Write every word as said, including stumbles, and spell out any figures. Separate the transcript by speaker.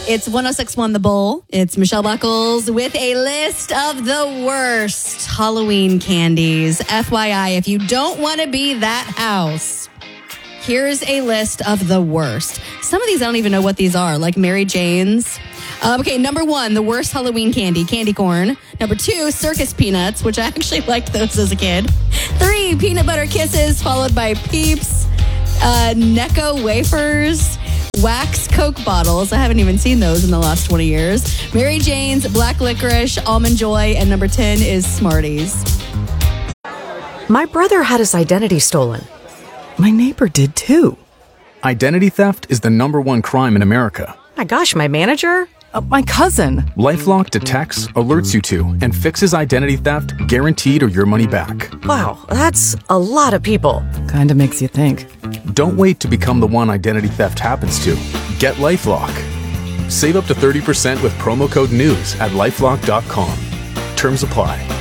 Speaker 1: It's one oh six point one The Bull. It's Michelle Buckles with a list of the worst Halloween candies. F Y I, if you don't want to be that house, here's a list of the worst. Some of these, I don't even know what these are, like Mary Jane's. Uh, okay, number one, the worst Halloween candy, candy corn. Number two, circus peanuts, which I actually liked those as a kid. Three, peanut butter kisses, followed by Peeps, uh, Necco wafers, wax Coke bottles. I haven't even seen those in the last twenty years. Mary Jane's, black licorice, almond joy, and number ten is Smarties.
Speaker 2: My brother had his identity stolen. My neighbor did too.
Speaker 3: Identity theft is the number one crime in America.
Speaker 2: My gosh, my manager?
Speaker 4: Uh, my cousin.
Speaker 3: LifeLock detects, alerts you to, and fixes identity theft guaranteed or your money back.
Speaker 2: Wow, that's a lot of people.
Speaker 4: Kinda makes you think.
Speaker 3: Don't wait to become the one identity theft happens to. Get LifeLock. Save up to thirty percent with promo code NEWS at lifelock dot com. Terms apply.